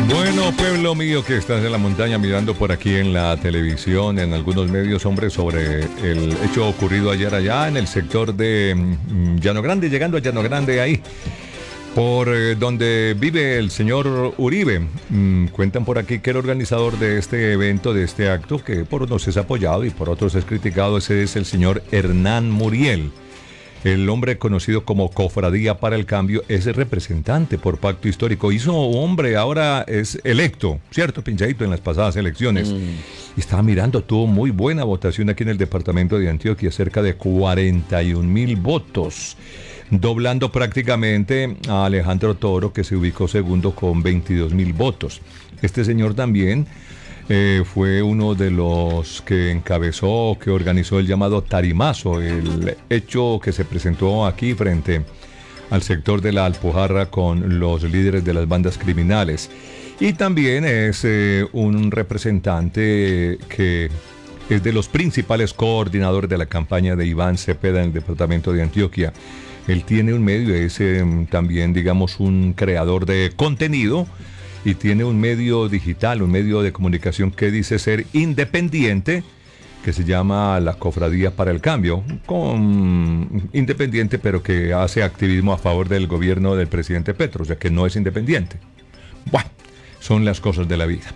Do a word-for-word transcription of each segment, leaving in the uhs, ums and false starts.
Bueno, pueblo mío que estás en la montaña mirando por aquí en la televisión, en algunos medios, hombre, sobre el hecho ocurrido ayer allá en el sector de mm, Llano Grande, llegando a Llano Grande ahí, por eh, donde vive el señor Uribe. Mm, cuentan por aquí que el organizador de este evento, de este acto, que por unos es apoyado y por otros es criticado, ese es el señor Hernán Muriel. El hombre conocido como Cofradía para el Cambio es el representante por pacto histórico. Hizo hombre, ahora es electo, ¿cierto, Pinchadito? En las pasadas elecciones. Mm. Y estaba mirando, tuvo muy buena votación aquí en el departamento de Antioquia, cerca de cuarenta y un mil votos, doblando prácticamente a Alejandro Toro, que se ubicó segundo con veintidós mil votos. Este señor también Eh, fue uno de los que encabezó, que organizó el llamado Tarimazo, el hecho que se presentó aquí frente al sector de la Alpujarra con los líderes de las bandas criminales. Y también es eh, un representante que es de los principales coordinadores de la campaña de Iván Cepeda en el departamento de Antioquia. Él tiene un medio, es eh, también, digamos, un creador de contenido, y tiene un medio digital, un medio de comunicación que dice ser independiente, que se llama La Cofradía para el Cambio, con independiente, pero que hace activismo a favor del gobierno del presidente Petro, o sea que no es independiente. Bueno, son las cosas de la vida.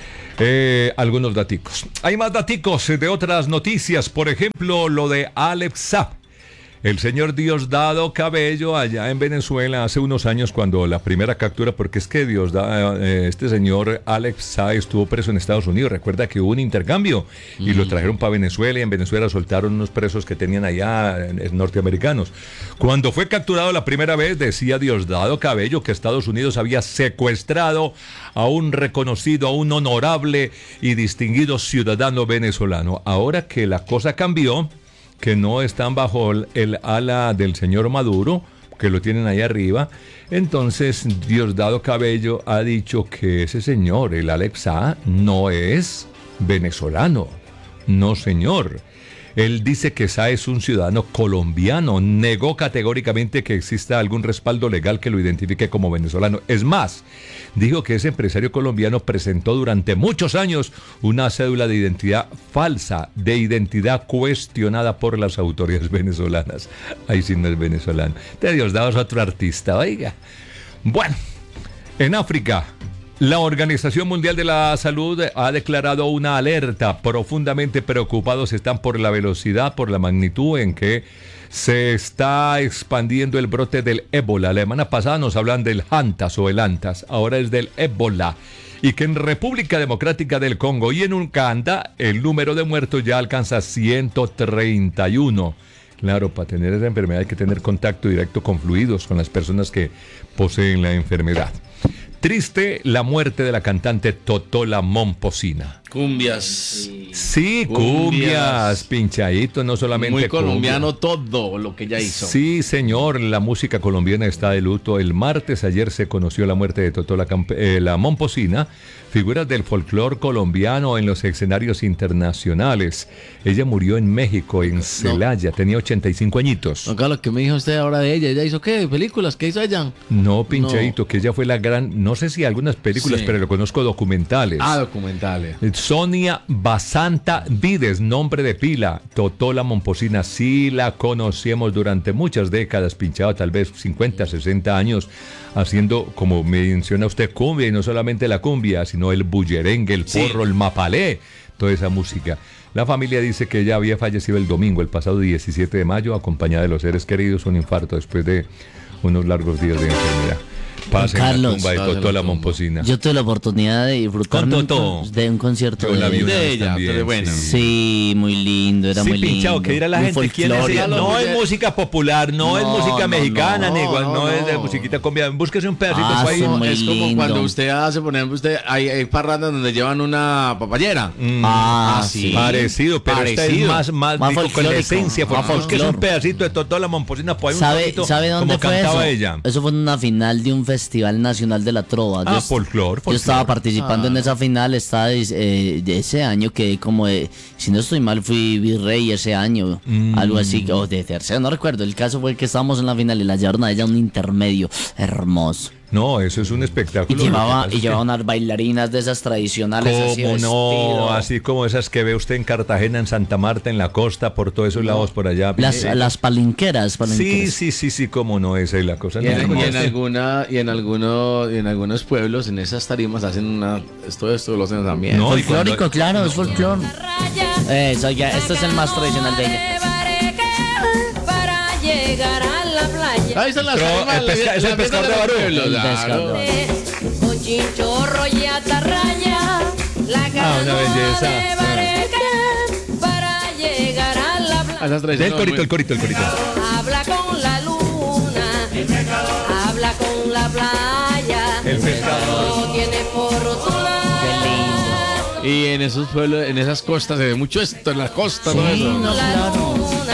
Eh, algunos daticos. Hay más daticos de otras noticias, por ejemplo, lo de Alex Saab. El señor Diosdado Cabello allá en Venezuela hace unos años, cuando la primera captura, porque es que Diosdado, eh, este señor Alex Saab estuvo preso en Estados Unidos. Recuerda que hubo un intercambio y mm. lo trajeron para Venezuela, y en Venezuela soltaron unos presos que tenían allá, eh, norteamericanos. Cuando fue capturado la primera vez, decía Diosdado Cabello que Estados Unidos había secuestrado a un reconocido, a un honorable y distinguido ciudadano venezolano. Ahora que la cosa cambió, que no están bajo el ala del señor Maduro, que lo tienen ahí arriba, entonces Diosdado Cabello ha dicho que ese señor, el Alex Saab, no es venezolano. No, señor. Él dice que Saab es un ciudadano colombiano. Negó categóricamente que exista algún respaldo legal que lo identifique como venezolano. Es más, dijo que ese empresario colombiano presentó durante muchos años una cédula de identidad falsa, de identidad cuestionada por las autoridades venezolanas. Ahí sí no es venezolano. De Diosdado es otro artista, oiga. Bueno, en África, la Organización Mundial de la Salud ha declarado una alerta. Profundamente preocupados están por la velocidad, por la magnitud en que se está expandiendo el brote del ébola. La semana pasada nos hablan del hantas o el antas, ahora es del ébola. Y que en República Democrática del Congo y en Uganda el número de muertos ya alcanza ciento treinta y uno. Claro, para tener esa enfermedad hay que tener contacto directo con fluidos, con las personas que poseen la enfermedad. Triste la muerte de la cantante Totola Momposina. Cumbias. Sí, cumbias, cumbias, pinchadito, no solamente muy colombiano cumbia. Todo lo que ella hizo. Sí, señor, la música colombiana está de luto. El martes, ayer, se conoció la muerte de Totola eh, la Momposina, figura del folclore colombiano en los escenarios internacionales. Ella murió en México, en Celaya, no. Tenía ochenta y cinco añitos. Acá lo que me dijo usted ahora de ella, ¿ella hizo qué? ¿Películas? ¿Qué hizo ella? No, pinchadito, no. Que ella fue la gran, no sé si algunas películas, sí, pero lo conozco documentales. Ah, documentales. Sonia Basanta Vides, nombre de pila. Totola Momposina, sí la conocíamos durante muchas décadas, pinchado tal vez cincuenta, sesenta años, haciendo, como menciona usted, cumbia, y no solamente la cumbia, sino el bullerengue, el porro, sí, el mapalé, toda esa música. La familia dice que ella había fallecido el domingo, el pasado diecisiete de mayo, acompañada de los seres queridos, un infarto después de unos largos días de enfermedad. Pasa en la tumba de Totola Momposina. Yo tuve la oportunidad de disfrutar de un concierto de, de, de ella, también, pero bueno. Sí. sí, muy lindo, era sí, muy pinchado, lindo. Que dirá la muy gente, ¿quién es ella? No es música popular, no, no es música no, mexicana, no, ni igual, no, no es de musiquita colombiana. Búsquese un pedacito ah, ahí. No, es como lindo. Cuando usted hace, por ejemplo, usted hay, hay parrandas donde llevan una papayera. Mm. Ah, sí. Parecido, pero Parecido. Esta es más, más, más digo, con la esencia. Búsquese un pedacito de Totola Momposina, pues ¿Sabe, un ¿sabe dónde como fue cantaba eso? Ella. Eso fue en una final de un festival nacional de la trova. Ah, yo, folclor, yo estaba participando ah. en esa final, estaba eh, de ese año que como de, si no estoy mal, fui virrey ese año, mm. algo así, o de tercero, no recuerdo. El caso fue que estábamos en la final y la llevaron a ella a un intermedio hermoso. No, eso es un Y espectáculo. llevaba, Lo que pasa y es llevaba que- unas bailarinas de esas tradicionales. así ¿Cómo no? vestido. Así como esas que ve usted en Cartagena, en Santa Marta, en la costa, por todos esos lados por allá. Las, Eh, las palinqueras. Sí, palinqueras. sí, sí, sí, cómo no, esa es la cosa. Y No, en, como y en este. alguna, y en alguno, y en algunos pueblos, en esas tarimas hacen una, esto, esto lo hacen también. No, y Folclórico, cuando- claro, es folclore. Eso, ya, este es el más tradicional de ella. Para llegar a la playa. Ahí están las Pero tarimas, el pesca- las- es el las pescador fiestas de los Barú. pueblos, El claro. pescador. Con chinchorro y atarraya. La Ah, una belleza. de Bareque, para llegar a la Ah, playa. esas tradiciones El corito, muy- el corito, el corito. Habla con la luna. Habla con la playa. El pescador. No tiene fortuna. Qué lindo. Y en esos pueblos, en esas costas se ve mucho esto, en las costas, todo Sí, eso. no, La claro. luna.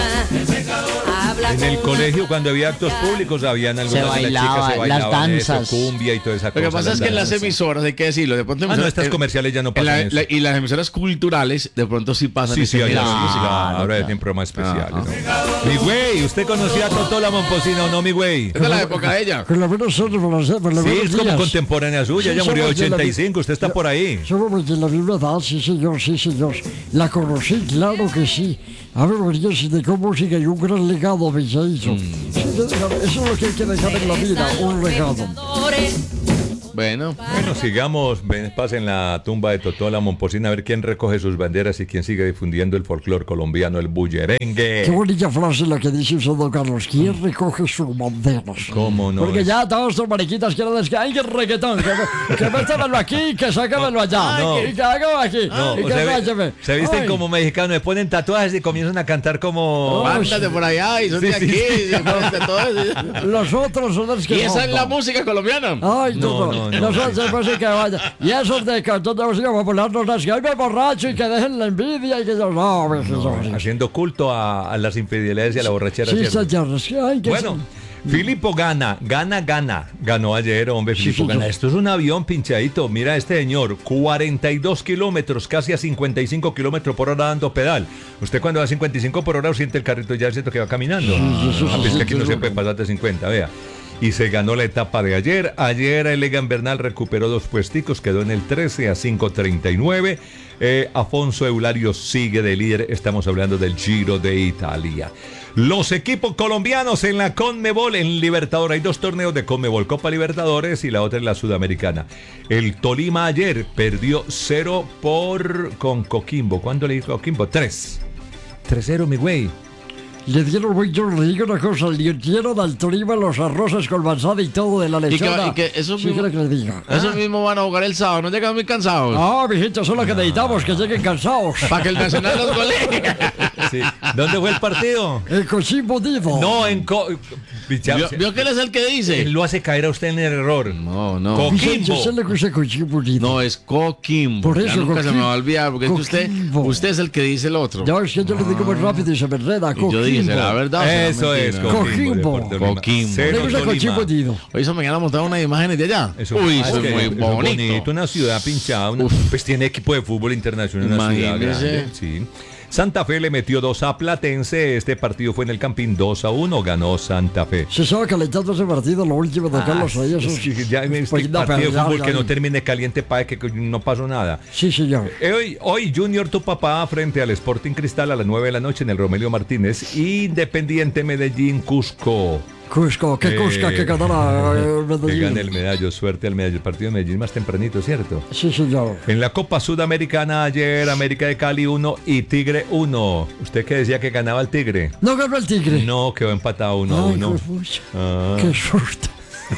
Habla En el con colegio, cuando había actos públicos, habían algunas de las bailaba, chicas se las bailaban eso, danzas. cumbia y toda esa cosa. Lo que pasa es que en las danzas. emisoras, hay que decirlo, de pronto Ah, no, emisoras- estas en- comerciales ya no en pasan la- eso. la- y las emisoras culturales de pronto sí pasan. Sí, sí, ese allá género sí, sí, musical. ahora claro. tienen programas especiales. Ajá. ¿no? Mi güey, ¿usted conocía a Totó la Momposina o no, mi güey? Esta es la época de ella. Con la buena suerte, por los, por los Sí, buenos es como días. contemporánea suya, Sí, ella murió de somos de la ochenta y mi- cinco, usted está por ahí. Somos de la misma edad, sí señor, sí señor. La conocí, claro que sí. A ver, María, si dejó música y un gran legado me hizo. Mm. Sí, eso es lo que hay que dejar en la vida, un legado. pescadores. Bueno, Bueno, sigamos, ven, pasen la tumba de Totó la Momposina a ver quién recoge sus banderas y quién sigue difundiendo el folclore colombiano, el bullerengue. Qué bonita frase la que dice usted, don Carlos. ¿Quién recoge sus banderas? ¿Cómo no? Porque es? ya todos estos mariquitas quieren decir que hay que reggaetón, que, que métamelo aquí, que sácamelo allá, No. y que hágalo aquí, No, y o que se, ve- váyame. se visten Ay, como mexicanos, le ponen tatuajes y comienzan a cantar como... bandas de por allá y son de Sí, sí, aquí. sí. y ponen de todo eso. Los otros son los que Y esa es la rompan. música colombiana. Ay, No, no, no, no, no. nosotros música vaya. Y esos de cantón de música popular nos das que ay me borracho y que dejen la envidia y que yo no, no, no. Haciendo culto a, a las infidelidades y a la borrachera. Sí, ¿cierto? señor, es que ay que Bueno, Filipo gana, gana, gana. Ganó ayer, hombre, Sí, Filipo señor. gana. Esto es un avión pinchadito. Mira este señor, cuarenta y dos kilómetros, casi a cincuenta y cinco kilómetros por hora dando pedal. Usted cuando va a cincuenta y cinco por hora siente el carrito ya siento que va caminando. sí, sí, Ah, pues sí, que aquí sí, no sí. se puede pasar de cincuenta, vea. Y se ganó la etapa de ayer. Ayer Elegant Bernal recuperó dos puesticos, quedó en el trece a cinco treinta y nueve. Eh, Afonso Eulario sigue de líder. Estamos hablando del Giro de Italia. Los equipos colombianos en la Conmebol, en Libertadores. Hay dos torneos de Conmebol, Copa Libertadores y la otra es la Sudamericana. El Tolima ayer perdió cero por con Coquimbo. ¿Cuándo le dijo Coquimbo? tres. tres cero, mi güey. le dieron muy yo le digo una cosa, le dieron al Tolima los arroces con manzana y todo de la que- lechona. y que eso sí, mismo- quiere que le diga. Eso mismo van a jugar el sábado, no llegan muy cansados. Ah, mijito, eso es lo que necesitamos, que lleguen cansados. Para que el Nacional los golee. Sí. ¿Dónde fue el partido? El Cochimbo Divo. No, en Co Bicha- ¿Vio, vio que él es el que dice? Él lo hace caer a usted en el error. No, no. Coquimbo. Vicente, se le gusta Cochimbo Divo. No, es Coquimbo. Por Ya eso, nunca se me va a olvidar, porque es que usted, Coquimbo. usted es el que dice el otro. No, es que yo le digo muy rápido y se me enreda. y yo dije, ¿será verdad o será Eso es mentira? Coquimbo. Coquimbo. Deportes Tolima. Coquimbo. Cero Le gusta Tolima. Cochimbo Divo. Hoy esa mañana montaron unas imágenes de allá. Eso, Uy, ah, eso que es muy eso es bonito. Una ciudad pinchada. Una, pues tiene equipo de fútbol internacional. Una ciudad Imagínese. grande. Sí. Santa Fe le metió dos a Platense. Este partido fue en el Campín dos a uno. Ganó Santa Fe. Se estaba calentando ese partido, lo último de Carlos ahí. Eso Sí, es- ya en este pues, no, partido de pero ya, fútbol ya, que no ya. termine caliente para que no pasó nada. Sí, señor. Eh, Hoy, hoy Junior tu papá frente al Sporting Cristal a las nueve de la noche en el Romelio Martínez. Independiente Medellín Cusco. Cusco, qué Eh, Cusca que ganara eh, Que Medellín. gane el medallo, suerte al medallo. El partido de Medellín más tempranito, ¿cierto? Sí, señor. En la Copa Sudamericana ayer, América de Cali uno y Tigre uno. ¿Usted qué decía que ganaba el Tigre? No ganó el Tigre. No, quedó empatado uno a Ay, uno. juepucha. Ah. Qué susto.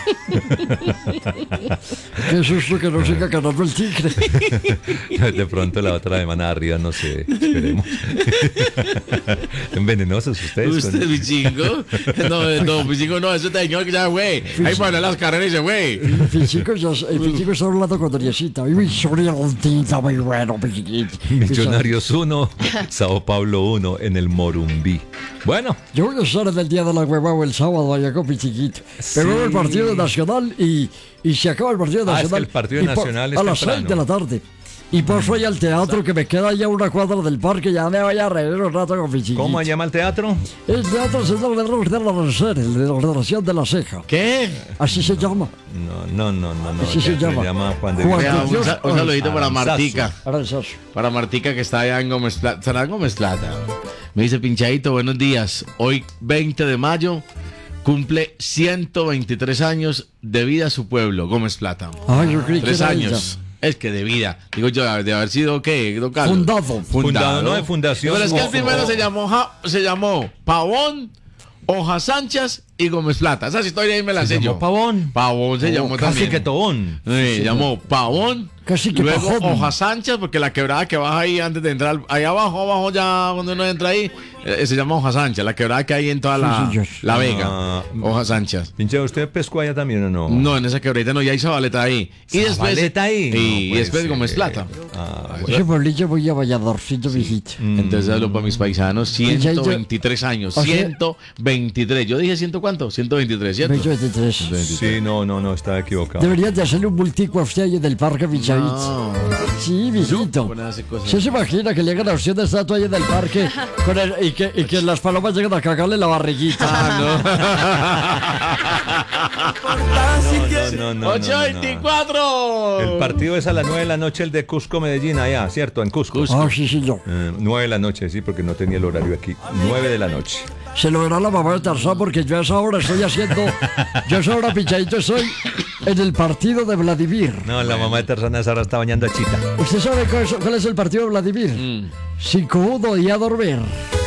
Qué susto que no siga ganando el Tigre. De pronto la otra semana arriba, no sé, esperemos. Son venenosos ustedes. ¿Usted, con- mi chingo? No, no, mi chingo no, ese señor que ya, güey. Ahí para las carreras y dice, güey. El físico, ya, el físico está hablando con Doriecita. Y mi sobrino está muy bueno, pichiquito. Millonarios uno, Sao Paulo uno en el Morumbí. Bueno, Yo voy a estar en el día de la huevada el sábado allá con Pichiquito. Pero Sí. el partido nacional y, y se acaba el partido Ah, es que nacional. el partido y por- nacional es a las temprano. seis de la tarde. y paso ahí al teatro que me queda ya una cuadra del parque, ya me vaya a reír un rato con mi chiquito. ¿Cómo se llama el teatro? El teatro se llama de la Renacer, el de la ordenación de la ceja. ¿Qué? Así se llama. No, no, no, no. no Así se llama. Juan de Juan Dios. Vea, un, Dios, sa- un saludito para Aranzazo. Martica. Ahora es eso. Para Martica que está allá en Gómez Plata. ¿Será en Gómez Plata? Me dice Pinchadito, buenos días. Hoy veinte de mayo cumple ciento veintitrés años de vida a su pueblo, Gómez Plata. Ay, yo creí que Tres era años. Es que de vida. Digo yo, de haber sido, ¿qué, don Carlos? Fundado. Fundado, no de fundación. Pero es que el Ojo. primero se llamó, Ja- se llamó Pavón, Hojas Sánchez y Gómez Plata. Esa historia ahí me la Se sé llamó yo. Pavón. Pavón se Oh, llamó casi también. que Tobón. Sí, se llamó Pavón. Casi que Luego Pajón. Hojas Sánchez, porque la quebrada que baja ahí antes de entrar, ahí abajo, abajo ya cuando uno entra ahí, eh, se llama Hojas Sánchez, la quebrada que hay en toda la, señor. la Vega. Ah. Hojas Sánchez. Pinche, ¿usted pescó allá también o no? No, en esa quebradita no, ya hay Zabaleta ahí. Y después. ¿Zabaleta ahí? Y, No y puede después ser. Gómez Plata. Ah, Ese pueblillo voy a Valladorcito, viejito. Entonces hablo para mis paisanos, ya- ciento veintitrés años, o sea- ciento veintitrés. Yo dije ciento cuánto, ciento veintitrés, ¿cierto? Bello veintitrés. sí, no, no, no, estaba equivocado. Deberías de hacerle un bultico a usted ahí del parque Pichadito. No. Sí, viejito. Bueno, hace cosas. ¿Se se imagina que llegan a usted de estatua ahí del parque con el- y, que, y que las palomas llegan a cagarle la barriguita? No, no, no, no, ocho no, no. veinticuatro. El partido es a las nueve de la noche, el de Cusco Medellín, allá, ¿cierto? En Cusco. Ah, sí, señor. Eh, nueve de la noche, sí, porque no tenía el horario aquí. nueve de la noche. Se lo verá la mamá de Tarzán porque yo a esa hora estoy haciendo. Yo a esa hora, Pichadito, estoy en el partido de Vladimir. No, la mamá de Tarzán a esa hora está bañando a Chita. ¿Usted sabe cuál es, cuál es el partido de Vladimir? Mm. Cinco uno y a dormir.